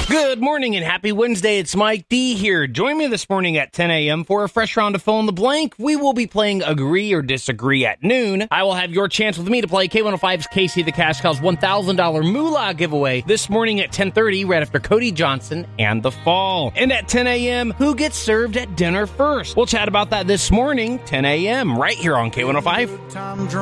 Good morning and happy Wednesday. It's Mike D here. Join me this morning at 10 a.m. for a fresh round of Fill in the Blank. We will be playing Agree or Disagree at noon. I will have your chance with me to play K105's Casey the Cash Cow's $1,000 Moolah giveaway this morning at 10:30 right after Cody Johnson and The Fall. And at 10 a.m., who gets served at dinner first? We'll chat about that this morning, 10 a.m. right here on K105.